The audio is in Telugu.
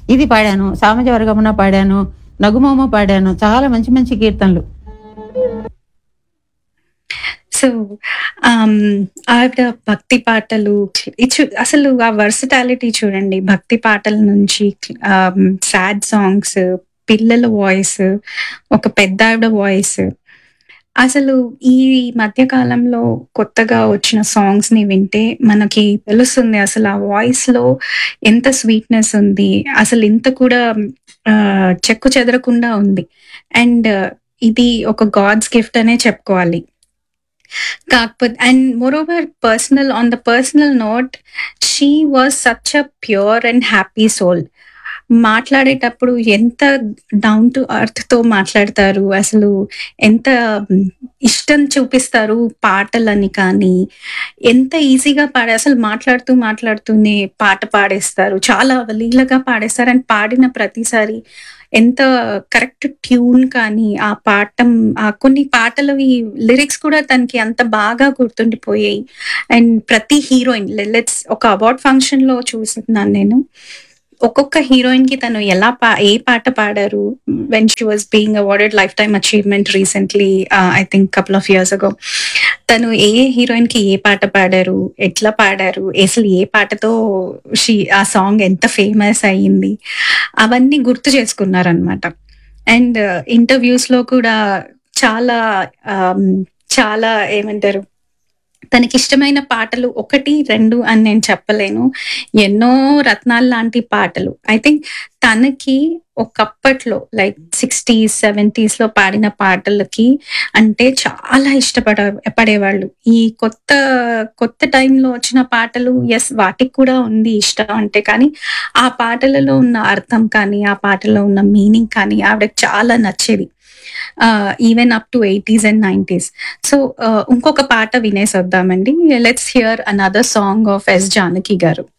ఇది పాడాను, సామజ వర్గమున పాడాను, నగుమోమ పాడాను. చాలా మంచి మంచి కీర్తనలు. సో, ఆవిడ భక్తి పాటలు అసలు ఆ వర్సటాలిటీ చూడండి. భక్తి పాటల నుంచి సాడ్ సాంగ్స్, పిల్లల వాయిస్, ఒక పెద్దావిడ వాయిస్. అసలు ఈ మధ్య కాలంలో కొత్తగా వచ్చిన సాంగ్స్‌ని వింటే మనకి తెలుస్తుంది అసలు ఆ వాయిస్‌లో ఎంత స్వీట్‌నెస్ ఉంది. అసలు ఇంత కూడా చెక్కు చెదరకుండా ఉంది. అండ్ ఇది ఒక గాడ్స్ గిఫ్ట్ అనే చెప్పుకోవాలి. కాకపోతే and moreover on the personal note she was such a pure and happy soul. మాట్లాడేటప్పుడు ఎంత డౌన్ టు ఎర్త్‌తో మాట్లాడతారు. అసలు ఎంత ఇష్టం చూపిస్తారు పాటలని కానీ, ఎంత ఈజీగా అసలు మాట్లాడుతూనే పాట పాడేస్తారు. చాలా అవలీలగా పాడేస్తారు. అండ్ పాడిన ప్రతిసారి ఎంత కరెక్ట్ ట్యూన్ కానీ, కొన్ని పాటలవి లిరిక్స్ కూడా తనకి అంత బాగా గుర్తుండిపోయాయి. అండ్ ప్రతి హీరోయిన్ ఒక అవార్డ్ ఫంక్షన్‌లో చూస్తున్నాను నేను. ఒక్కొక్క హీరోయిన్‌కి తను ఏ పాట పాడారు. When she was being awarded life time achievement recently, I think couple of years ago. తను ఏ హీరోయిన్‌కి ఏ పాట పాడారు, ఎట్లా పాడారు, అసలు ఏ పాటతో ఆ సాంగ్ ఎంత ఫేమస్ అయ్యింది, అవన్నీ గుర్తు చేసుకున్నారనమాట. అండ్ ఇంటర్వ్యూస్‌లో కూడా చాలా చాలా ఏమంటారు, తనకిష్టమైన పాటలు 1, 2 అని నేను చెప్పలేను. ఎన్నో రత్నాల్లాంటి పాటలు. ఐ థింక్ తనకి ఒకప్పట్లో లైక్ 60స్, 70స్‌లో పాడిన పాటలకి అంటే చాలా పడేవాళ్ళు. ఈ కొత్త టైంలో వచ్చిన పాటలు వాటికి కూడా ఉంది ఇష్టం అంటే, కానీ ఆ పాటలలో ఉన్న అర్థం కానీ, ఆ పాటలో ఉన్న మీనింగ్ కానీ ఆవిడకి చాలా నచ్చేది. Even up to eighties and 90స్. So, ఇంకొక పాట వినేసొద్దామండి. Let's hear another song of yes. Janaki గారు.